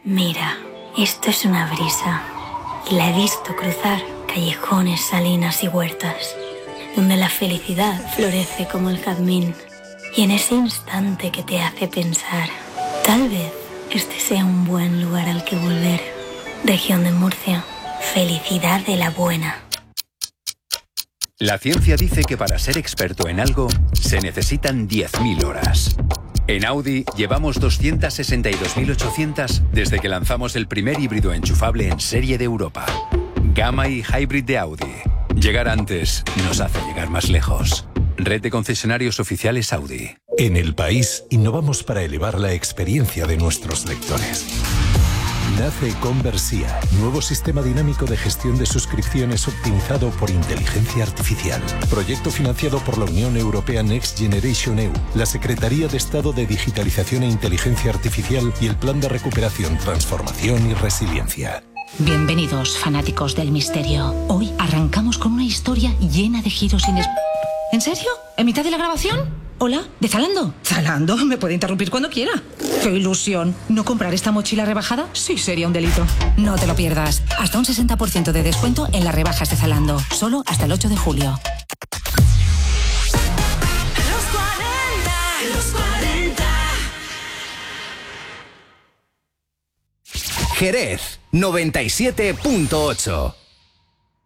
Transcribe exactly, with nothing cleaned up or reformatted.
Mira, esto es una brisa. Y la he visto cruzar callejones, salinas y huertas, donde la felicidad florece como el jazmín. Y en ese instante que te hace pensar, tal vez este sea un buen lugar al que volver. Región de Murcia, felicidad de la buena. La ciencia dice que para ser experto en algo se necesitan diez mil horas. En Audi llevamos doscientas sesenta y dos mil ochocientas desde que lanzamos el primer híbrido enchufable en serie de Europa. Gamma y Hybrid de Audi. Llegar antes nos hace llegar más lejos. Red de concesionarios oficiales Audi. En El País innovamos para elevar la experiencia de nuestros lectores. Nace Conversia, nuevo sistema dinámico de gestión de suscripciones optimizado por inteligencia artificial. Proyecto financiado por la Unión Europea Next Generation E U, la Secretaría de Estado de Digitalización e Inteligencia Artificial y el Plan de Recuperación, Transformación y Resiliencia. Bienvenidos, fanáticos del misterio. Hoy arrancamos con una historia llena de giros inesperados. ¿En serio? ¿En mitad de la grabación? Hola, ¿de Zalando? ¿Zalando? ¿Me puede interrumpir cuando quiera? ¡Qué ilusión! ¿No comprar esta mochila rebajada? Sí, sería un delito. No te lo pierdas. Hasta un sesenta por ciento de descuento en las rebajas de Zalando. Solo hasta el ocho de julio. Los cuarenta, los cuarenta. Jerez, noventa y siete punto ocho.